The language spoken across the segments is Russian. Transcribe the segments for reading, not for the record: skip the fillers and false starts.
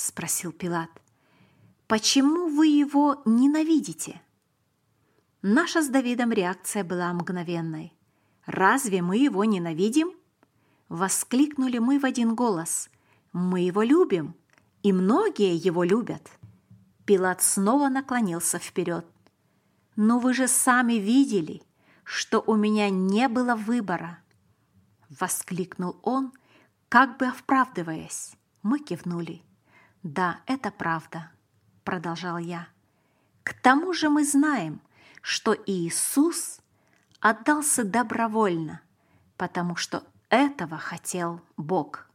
спросил Пилат. «Почему вы его ненавидите?» Наша с Давидом реакция была мгновенной. «Разве мы его ненавидим?» Воскликнули мы в один голос. «Мы его любим, и многие его любят». Пилат снова наклонился вперед. «Но вы же сами видели, что у меня не было выбора!» Воскликнул он, как бы оправдываясь. Мы кивнули. «Да, это правда», — продолжал я. «К тому же мы знаем, что Иисус отдался добровольно, потому что этого хотел Бог».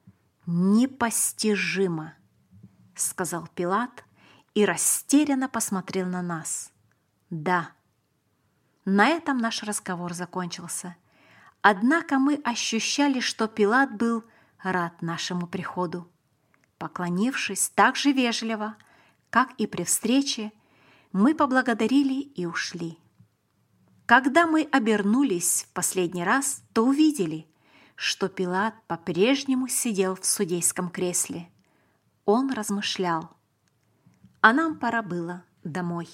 «Непостижимо», — сказал Пилат и растерянно посмотрел на нас. «Да». На этом наш разговор закончился. Однако мы ощущали, что Пилат был рад нашему приходу. Поклонившись так же вежливо, как и при встрече, мы поблагодарили и ушли. Когда мы обернулись в последний раз, то увидели, что Пилат по-прежнему сидел в судейском кресле. Он размышлял, а нам пора было домой.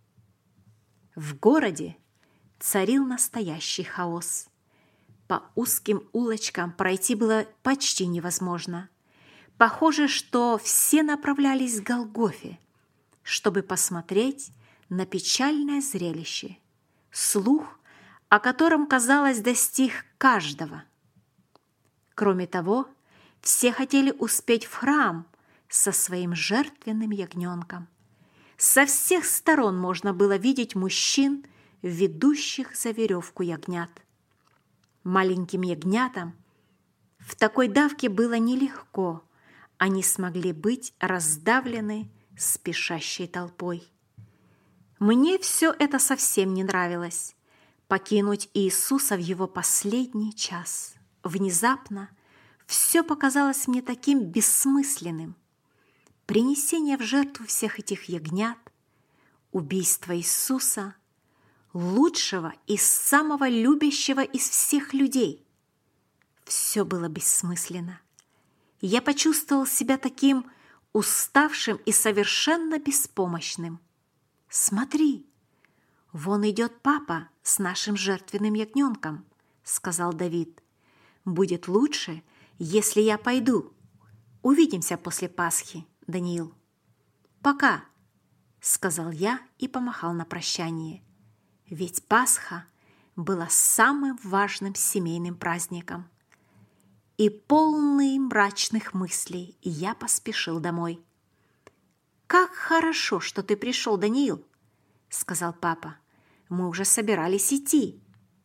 В городе царил настоящий хаос. По узким улочкам пройти было почти невозможно. Похоже, что все направлялись к Голгофе, чтобы посмотреть на печальное зрелище, слух о котором, казалось, достиг каждого. Кроме того, все хотели успеть в храм со своим жертвенным ягненком. Со всех сторон можно было видеть мужчин, ведущих за веревку ягнят. Маленьким ягнятам в такой давке было нелегко, они смогли быть раздавлены спешащей толпой. Мне все это совсем не нравилось. Покинуть Иисуса в его последний час. Внезапно все показалось мне таким бессмысленным. Принесение в жертву всех этих ягнят, убийство Иисуса, лучшего и самого любящего из всех людей. Все было бессмысленно. Я почувствовал себя таким уставшим и совершенно беспомощным. «Смотри, вон идет папа с нашим жертвенным ягненком», — сказал Давид. «Будет лучше, если я пойду. Увидимся после Пасхи, Даниил». «Пока», — сказал я и помахал на прощание. Ведь Пасха была самым важным семейным праздником. И полный мрачных мыслей я поспешил домой. «Как хорошо, что ты пришел, Даниил», — сказал папа. «Мы уже собирались идти».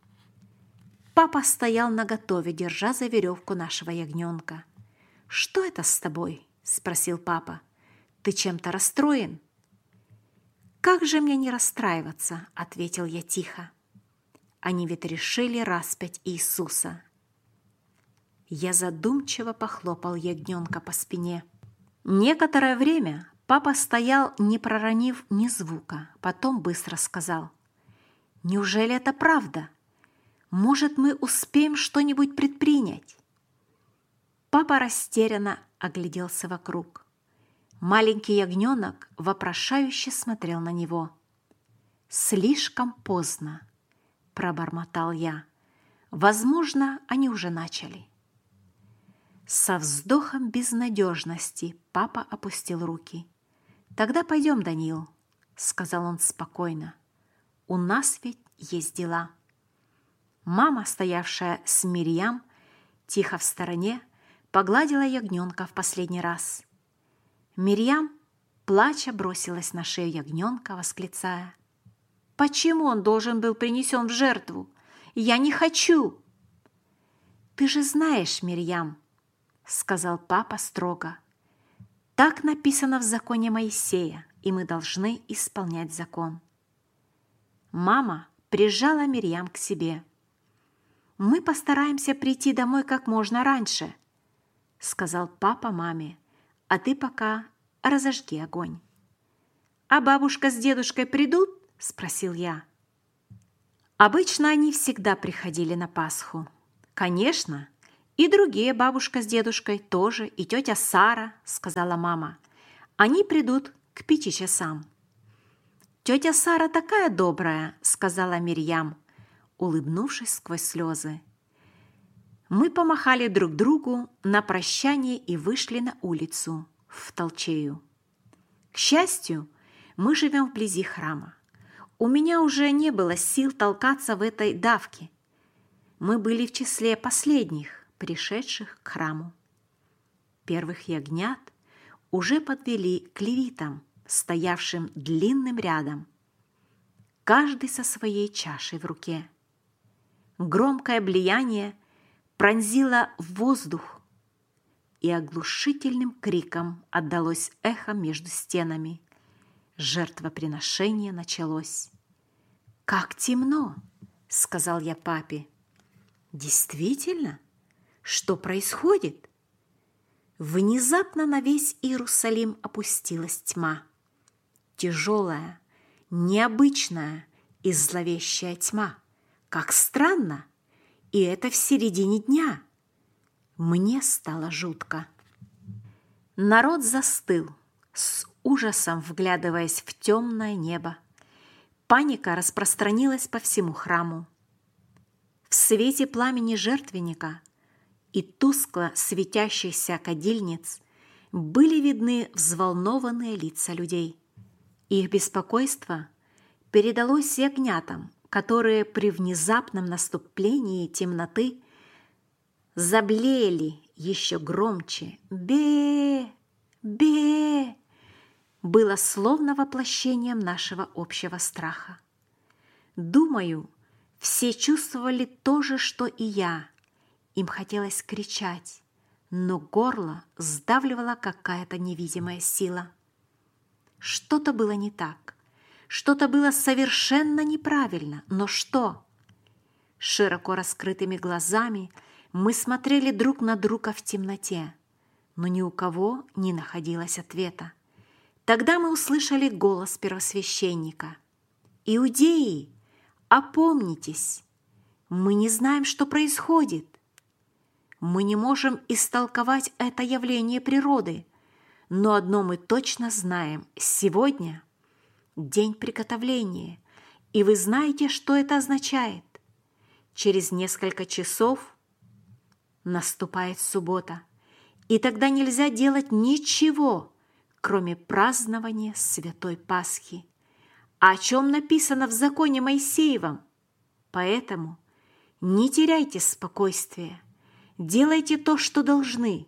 Папа стоял наготове, держа за веревку нашего ягненка. «Что это с тобой?» — спросил папа. «Ты чем-то расстроен?» «Как же мне не расстраиваться?» — ответил я тихо. «Они ведь решили распять Иисуса». Я задумчиво похлопал ягненка по спине. Некоторое время папа стоял, не проронив ни звука, потом быстро сказал: «Неужели это правда? Может, мы успеем что-нибудь предпринять?» Папа растерянно огляделся вокруг. Маленький ягненок вопрошающе смотрел на него. «Слишком поздно», — пробормотал я. «Возможно, они уже начали». Со вздохом безнадежности папа опустил руки. «Тогда пойдем, Даниил», — сказал он спокойно. «У нас ведь есть дела». Мама, стоявшая с Мирьям, тихо в стороне, погладила ягненка в последний раз. Мирьям, плача, бросилась на шею ягненка, восклицая: «Почему он должен был принесен в жертву? Я не хочу!» «Ты же знаешь, Мирьям, — сказал папа строго, — так написано в законе Моисея, и мы должны исполнять закон». Мама прижала Мирьям к себе. «Мы постараемся прийти домой как можно раньше, — сказал папа маме, — а ты пока разожги огонь». «А бабушка с дедушкой придут?» — спросил я. Обычно они всегда приходили на Пасху. Конечно, «И другие бабушка с дедушкой тоже, и тетя Сара», – сказала мама. «Они придут к 5 часам». «Тетя Сара такая добрая», – сказала Мирьям, улыбнувшись сквозь слезы. Мы помахали друг другу на прощание и вышли на улицу, в Толчею. К счастью, мы живем вблизи храма. У меня уже не было сил толкаться в этой давке. Мы были в числе последних, пришедших к храму. Первых ягнят уже подвели к левитам, стоявшим длинным рядом, каждый со своей чашей в руке. Громкое блияние пронзило воздух, и оглушительным криком отдалось эхо между стенами. Жертвоприношение началось. «Как темно!» – сказал я папе. «Действительно? Что происходит?» Внезапно на весь Иерусалим опустилась тьма. Тяжелая, необычная и зловещая тьма. Как странно! И это в середине дня. Мне стало жутко. Народ застыл, с ужасом вглядываясь в темное небо. Паника распространилась по всему храму. В свете пламени жертвенника и тускло светящихся кадильниц были видны взволнованные лица людей. Их беспокойство передалось ягнятам, которые при внезапном наступлении темноты заблеяли еще громче. «Бе! Бе!» было словно воплощением нашего общего страха. Думаю, все чувствовали то же, что и я. Им хотелось кричать, но горло сдавливала какая-то невидимая сила. Что-то было не так, что-то было совершенно неправильно, но что? Широко раскрытыми глазами мы смотрели друг на друга в темноте, но ни у кого не находилось ответа. Тогда мы услышали голос первосвященника. «Иудеи, опомнитесь! Мы не знаем, что происходит. Мы не можем истолковать это явление природы, но одно мы точно знаем. Сегодня день приготовления, и вы знаете, что это означает. Через несколько часов наступает суббота, и тогда нельзя делать ничего, кроме празднования Святой Пасхи, о чем написано в законе Моисеевом. Поэтому не теряйте спокойствия, делайте то, что должны.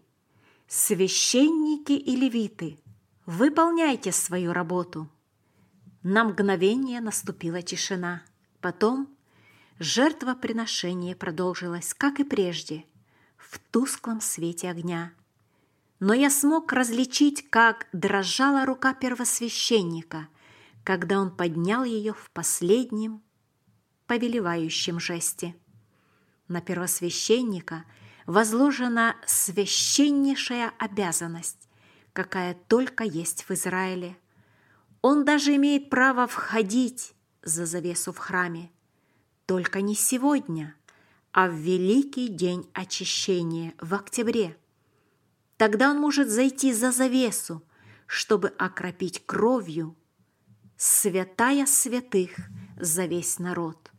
Священники и левиты, выполняйте свою работу». На мгновение наступила тишина. Потом жертвоприношение продолжилось, как и прежде, в тусклом свете огня. Но я смог различить, как дрожала рука первосвященника, когда он поднял ее в последнем повелевающем жесте. На первосвященника возложена священнейшая обязанность, какая только есть в Израиле. Он даже имеет право входить за завесу в храме, только не сегодня, а в великий день очищения в октябре. Тогда он может зайти за завесу, чтобы окропить кровью святая святых за весь народ.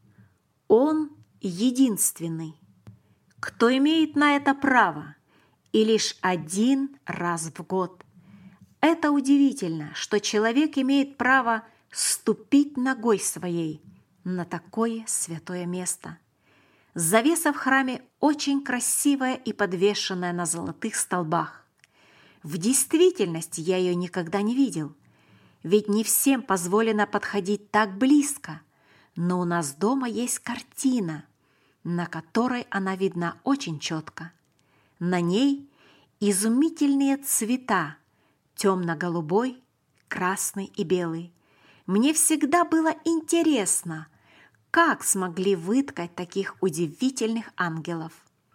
Он единственный, кто имеет на это право, и лишь один раз в год. Это удивительно, что человек имеет право ступить ногой своей на такое святое место. Завеса в храме очень красивая и подвешенная на золотых столбах. В действительности я ее никогда не видел, ведь не всем позволено подходить так близко, но у нас дома есть картина, на которой она видна очень четко. На ней изумительные цвета: темно-голубой, красный и белый. Мне всегда было интересно, как смогли выткать таких удивительных ангелов.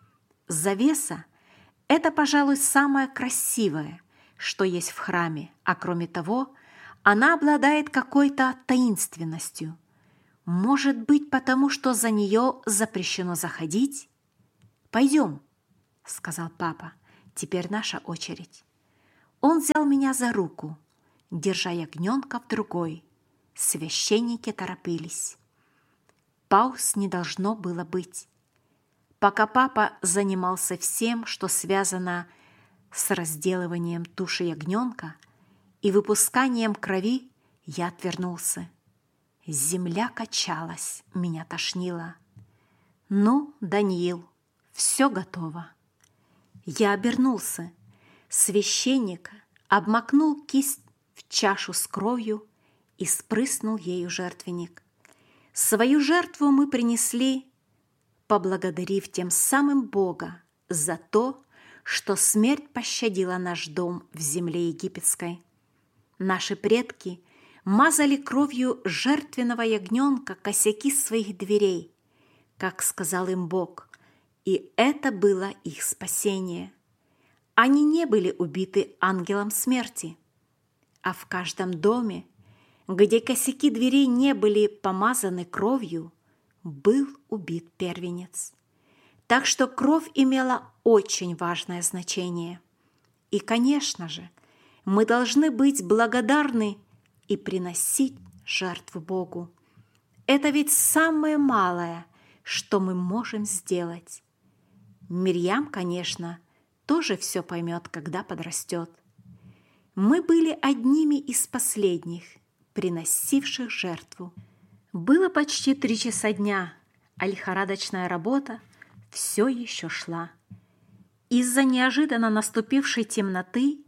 Завеса – это, пожалуй, самое красивое, что есть в храме, а кроме того, она обладает какой-то таинственностью. Может быть, потому что за нее запрещено заходить? Пойдем. — сказал папа, — теперь наша очередь. Он взял меня за руку, держа ягненка в другой. Священники торопились. Пауз не должно было быть. Пока папа занимался всем, что связано с разделыванием туши ягненка и выпусканием крови, я отвернулся. Земля качалась, меня тошнило. «Ну, Даниил, все готово». Я обернулся. Священник обмакнул кисть в чашу с кровью и спрыснул ею жертвенник. Свою жертву мы принесли, поблагодарив тем самым Бога за то, что смерть пощадила наш дом в земле египетской. Наши предки мазали кровью жертвенного ягненка косяки своих дверей, как сказал им Бог, и это было их спасение. Они не были убиты ангелом смерти, а в каждом доме, где косяки дверей не были помазаны кровью, был убит первенец. Так что кровь имела очень важное значение. И, конечно же, мы должны быть благодарны и приносить жертву Богу. Это ведь самое малое, что мы можем сделать. Мирьям, конечно, тоже все поймет, когда подрастет. Мы были одними из последних, приносивших жертву. Было почти 3 часа дня, а лихорадочная работа все еще шла. Из-за неожиданно наступившей темноты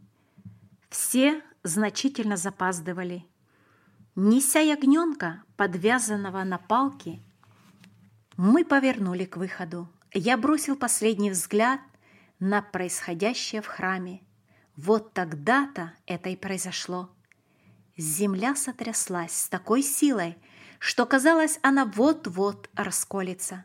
все значительно запаздывали. Неся ягненка, подвязанного на палке, мы повернули к выходу. Я бросил последний взгляд на происходящее в храме. Вот тогда-то это и произошло. Земля сотряслась с такой силой, что, казалось, она вот-вот расколется.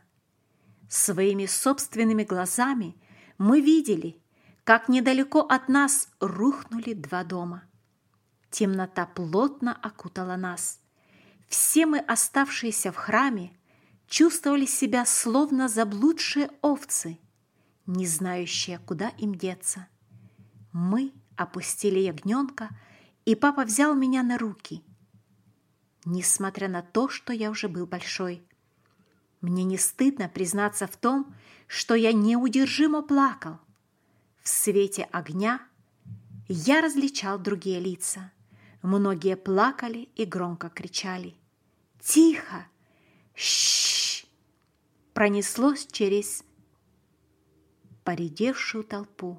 Своими собственными глазами мы видели, как недалеко от нас рухнули 2 дома. Темнота плотно окутала нас. Все мы, оставшиеся в храме, чувствовали себя словно заблудшие овцы, не знающие, куда им деться. Мы опустили ягненка, и папа взял меня на руки. Несмотря на то, что я уже был большой, мне не стыдно признаться в том, что я неудержимо плакал. В свете огня я различал другие лица. Многие плакали и громко кричали. «Тихо! Шш!» Пронеслось через поредевшую толпу.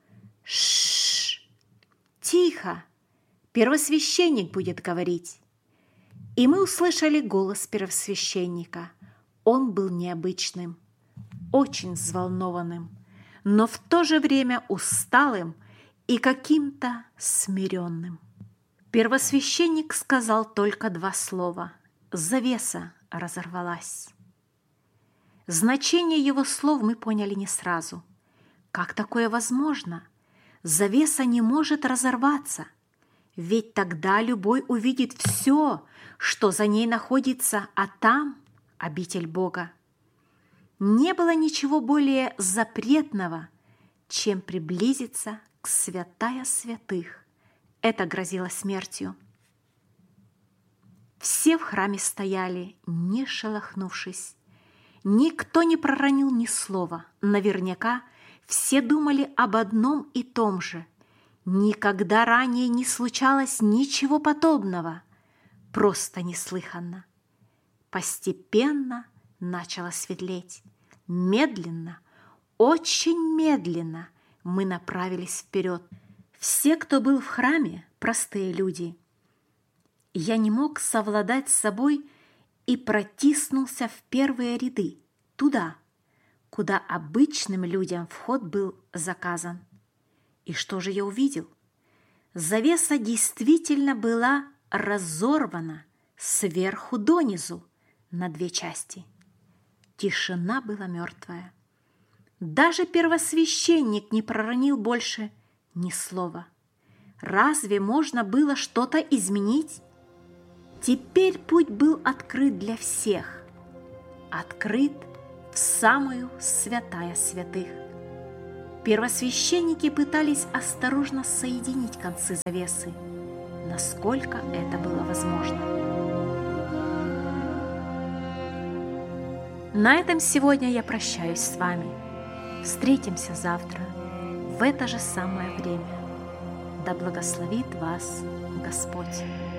«Шш! Тихо! Первосвященник будет говорить!» И мы услышали голос первосвященника. Он был необычным, очень взволнованным, но в то же время усталым и каким-то смиренным. Первосвященник сказал только 2 слова. Завеса разорвалась. Значение его слов мы поняли не сразу. Как такое возможно? Завеса не может разорваться. Ведь тогда любой увидит все, что за ней находится, а там обитель Бога. Не было ничего более запретного, чем приблизиться к святая святых. Это грозило смертью. Все в храме стояли, не шелохнувшись. Никто не проронил ни слова. Наверняка все думали об одном и том же. Никогда ранее не случалось ничего подобного. Просто неслыханно. Постепенно начало светлеть. Медленно, очень медленно мы направились вперед. Все, кто был в храме, простые люди. Я не мог совладать с собой и протиснулся в первые ряды, туда, куда обычным людям вход был заказан. И что же я увидел? Завеса действительно была разорвана сверху донизу на 2 части. Тишина была мертвая. Даже первосвященник не проронил больше ни слова. Разве можно было что-то изменить? Теперь путь был открыт для всех. Открыт в самую святая святых. Первосвященники пытались осторожно соединить концы завесы, насколько это было возможно. На этом сегодня я прощаюсь с вами. Встретимся завтра в это же самое время. Да благословит вас Господь!